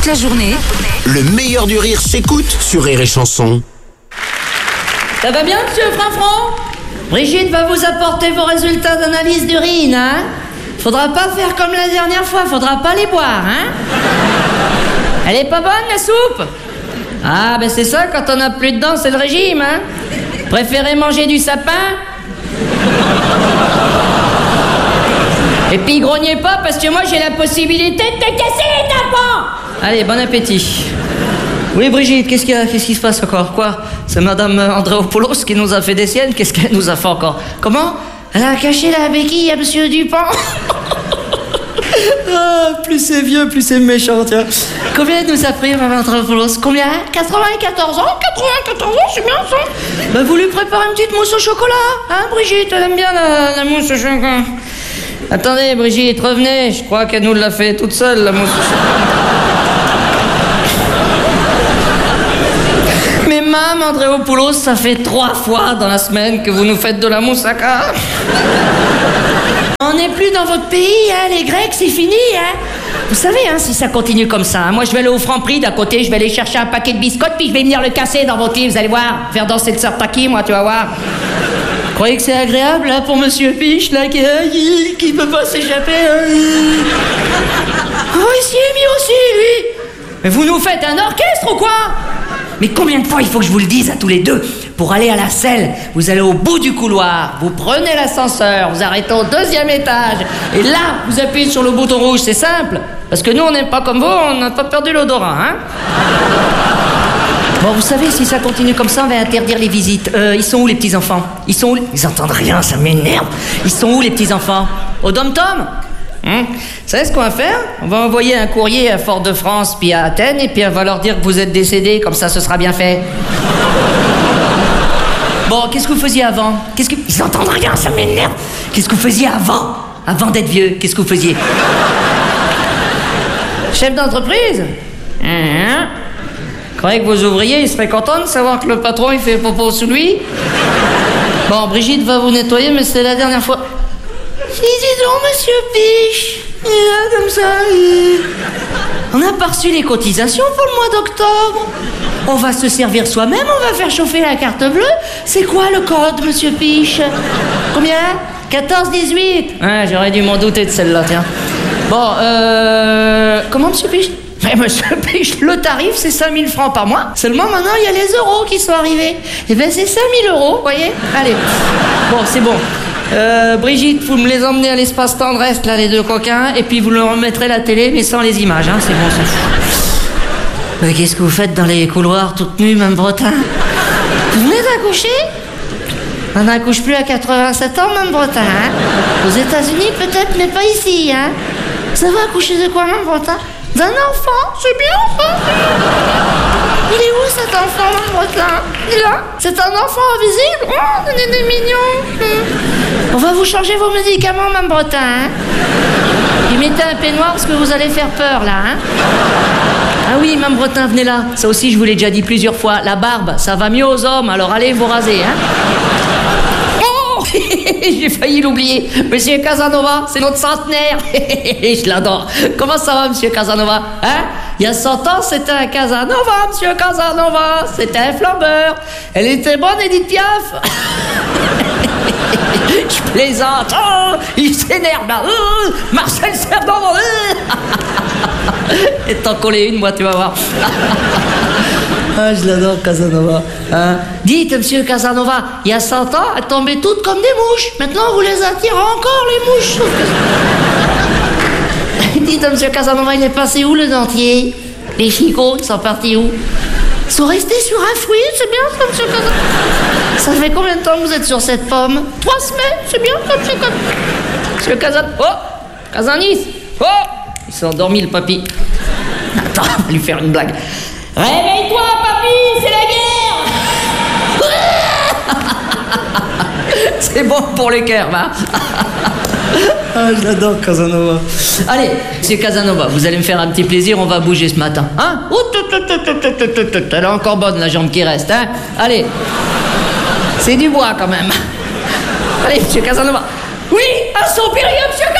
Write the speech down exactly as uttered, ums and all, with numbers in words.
la journée, le meilleur du rire s'écoute sur Rire et Chanson. Ça va bien, monsieur Franfran? Brigitte va vous apporter vos résultats d'analyse d'urine, hein? Faudra pas faire comme la dernière fois, faudra pas les boire, hein? Elle est pas bonne, la soupe? Ah, ben c'est ça, quand on a plus de dents, c'est le régime, hein? Préférez manger du sapin? Et puis grognez pas, parce que moi j'ai la possibilité de te casser les tympans! Allez, bon appétit. Oui, Brigitte, qu'est-ce qu'il y a? Qu'est-ce qui se passe encore? Quoi? C'est madame Andréopoulos qui nous a fait des siennes? Qu'est-ce qu'elle nous a fait encore? Comment? Elle a caché la béquille à monsieur Dupont. Ah, plus c'est vieux, plus c'est méchant, tiens. Combien elle nous a pris, madame Andréopoulos? Combien? quatre-vingt-quatorze ans? quatre-vingt-quatorze ans, c'est bien ça? Bah, vous lui préparez une petite mousse au chocolat, hein, Brigitte? Elle aime bien la, la mousse au chocolat. Attendez, Brigitte, revenez. Je crois qu'elle nous l'a fait toute seule, la mousse au chocolat. Mais Mme Andréopoulos, ça fait trois fois dans la semaine que vous nous faites de la moussaka. On n'est plus dans votre pays, hein, les Grecs, c'est fini, hein. Vous savez, hein, si ça continue comme ça, hein, moi je vais aller au Franprix d'à côté, je vais aller chercher un paquet de biscottes, puis je vais venir le casser dans votre lit, vous allez voir, faire danser le Sartaki, moi, tu vas voir. Vous croyez que c'est agréable, là, pour Monsieur Piche, là, qui, qui, qui peut pas s'échapper, hein. Oh, il s'y est mis aussi, lui. Mais vous nous faites un orchestre ou quoi? Mais combien de fois il faut que je vous le dise à tous les deux? Pour aller à la selle, vous allez au bout du couloir, vous prenez l'ascenseur, vous arrêtez au deuxième étage, et là, vous appuyez sur le bouton rouge, c'est simple. Parce que nous, on n'est pas comme vous, on n'a pas perdu l'odorat, hein? Bon, vous savez, si ça continue comme ça, on va interdire les visites. Euh, ils sont où, les petits-enfants? Ils sont où? Ils entendent rien, ça m'énerve. Ils sont où, les petits-enfants? Au Dom-Tom? Hum. Vous savez ce qu'on va faire? On va envoyer un courrier à Fort-de-France puis à Athènes et puis on va leur dire que vous êtes décédés, comme ça ce sera bien fait. Bon, qu'est-ce que vous faisiez avant? Qu'est-ce que... Ils entendent rien, ça m'énerve. Qu'est-ce que vous faisiez avant? Avant d'être vieux, qu'est-ce que vous faisiez? Chef d'entreprise? Hein? Vous croyez que vos ouvriers, ils seraient contents de savoir que le patron, il fait popo sous lui? Bon, Brigitte va vous nettoyer, mais c'est la dernière fois. Si, dis donc, monsieur Piche. Il est là, comme ça. Il... On n'a pas reçu les cotisations pour le mois d'octobre. On va se servir soi-même, on va faire chauffer la carte bleue. C'est quoi le code, monsieur Piche? Combien? quatorze dix-huit. Ah, j'aurais dû m'en douter de celle-là, tiens. Bon, euh... Comment, monsieur Piche? Mais monsieur Piche, le tarif, c'est cinq mille francs par mois. Seulement, maintenant, il y a les euros qui sont arrivés. Eh bien, c'est cinq mille euros, vous voyez? Allez. Bon, c'est bon. Euh, Brigitte, vous me les emmenez à l'espace tendresse, là, les deux coquins, et puis vous leur remettrez la télé, mais sans les images, hein, c'est bon, ça. Mais qu'est-ce que vous faites dans les couloirs, toute nue, Mme Bretin? Vous venez d'accoucher? On n'accouche plus à quatre-vingt-sept ans, Mme Bretin, hein? Aux États-Unis, peut-être, mais pas ici, hein? Ça va accoucher de quoi, Mme Bretin? D'un enfant, c'est bien, ça? Il est où, cet enfant, Mme Bretin? Il est là? C'est un enfant invisible? Oh, il est mignon. Hum. On va vous changer vos médicaments, Mme Bretin, hein? Puis mettez un peignoir parce que vous allez faire peur, là, hein? Ah oui, Mme Bretin, venez là. Ça aussi, je vous l'ai déjà dit plusieurs fois. La barbe, ça va mieux aux hommes, alors allez vous raser, hein? Oh, j'ai failli l'oublier. Monsieur Casanova, c'est notre centenaire. Je l'adore. Comment ça va, monsieur Casanova? Hein? Il y a cent ans, c'était un Casanova, monsieur Casanova. C'était un flambeur. Elle était bonne, Edith Piaf. Je plaisante. Oh, il s'énerve là. Oh, Marcel Cerdan. Et t'en coller une, moi, tu vas voir. Ah, je l'adore, Casanova. Hein? Dites, monsieur Casanova, il y a cent ans, elles tombaient toutes comme des mouches. Maintenant, vous les attirez encore, les mouches. Dites, monsieur Casanova, il est passé où, le dentier? Les chicots, ils sont partis où? Ils sont restés sur un fruit, c'est bien ça, monsieur Casanova. Ça fait combien de temps que vous êtes sur cette pomme? Trois semaines, c'est bien ça, monsieur Casanova. Monsieur Casanova. Oh, Casanis. Oh, il s'est endormi, le papy. Attends, on va lui faire une blague. Réveille-toi, papy, c'est la guerre. C'est bon pour les cœurs, hein. Ah, j'adore Casanova. Allez, monsieur Casanova, vous allez me faire un petit plaisir, on va bouger ce matin. Hein? Elle est encore bonne, la jambe qui reste, hein? Allez. C'est du bois, quand même. Allez, monsieur Casanova. Oui, un soupirium, monsieur Casanova.